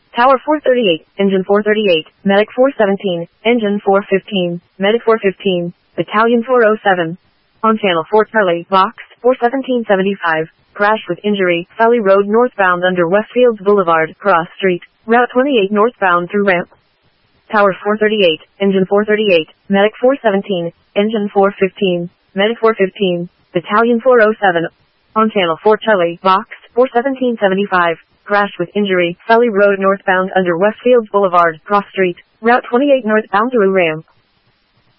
Tower 438, Engine 438, Medic 417, Engine 415, Medic 415, Battalion 407. On Channel 4 Charlie, Box 41775. Crash with injury, Valley Road northbound under Westfields Boulevard, Cross Street, Route 28 northbound through ramp. Tower 438, Engine 438, Medic 417, Engine 415, Medic 415, Battalion 407. On Channel 4 Charlie, Box 41775. Crash with injury, Valley Road northbound under Westfields Boulevard, Cross Street, Route 28 northbound through ramp.